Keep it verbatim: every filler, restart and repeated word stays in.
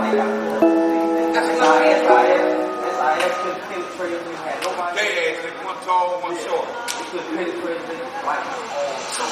That's enough. S I S couldn't penetrate. We had nobody. They had one tall, one short. They couldn't penetrate. Like